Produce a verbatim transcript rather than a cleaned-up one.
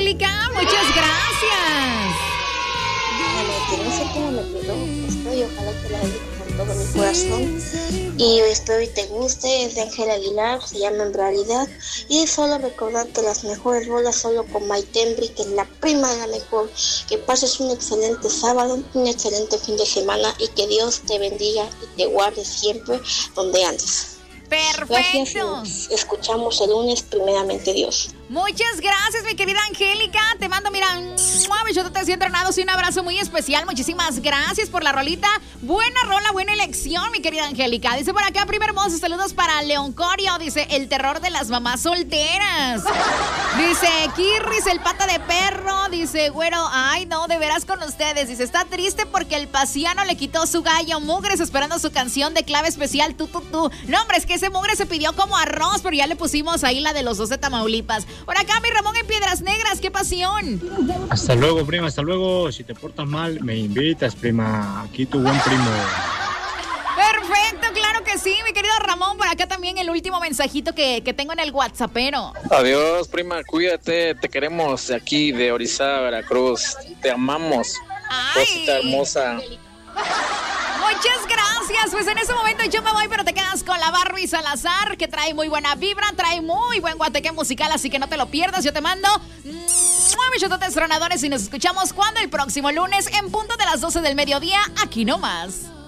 Angélica. Muchas gracias. Que no sé cómo me quedó, estoy, ojalá te la dedico con todo mi corazón. Y espero y te guste, es de Ángel Aguilar, se llama En Realidad. Y solo recordarte las mejores rolas solo con Maitembri, que es la prima de la mejor. Que pases un excelente sábado, un excelente fin de semana y que Dios te bendiga y te guarde siempre donde andes. Perfecto. Gracias, nos escuchamos el lunes, primeramente Dios. Muchas gracias, mi querida Angélica. Te mando, mira, yo te siento entrenados y un abrazo muy especial. Muchísimas gracias por la rolita. Buena rola, buena elección, mi querida Angélica. Dice por acá, primer hermoso, saludos para León Corio. Dice, el terror de las mamás solteras. Dice, Kirris, el pata de perro. Dice, güero, ay, no, de veras con ustedes. Dice, está triste porque el pasiano le quitó su gallo. Mugres esperando su canción de clave especial, tú, tú, tú. No, hombre, es que ese mugre se pidió como arroz, pero ya le pusimos ahí la de los dos de Tamaulipas. Por acá, mi Ramón en Piedras Negras, qué pasión. Hasta luego, prima, hasta luego. Si te portas mal, me invitas, prima. Aquí tu buen primo. Perfecto, claro que sí, mi querido Ramón. Por acá también el último mensajito que, que tengo en el WhatsAppero. Adiós, prima, cuídate. Te queremos de aquí, de Orizaba, Veracruz. Te amamos. Cosita hermosa. Muchas gracias. Pues en ese momento yo me voy, pero te quedas con la Barbie Salazar, que trae muy buena vibra, trae muy buen guateque musical, así que no te lo pierdas. Yo te mando nueve chototes tronadores y nos escuchamos cuando el próximo lunes en punto de las doce del mediodía, aquí nomás.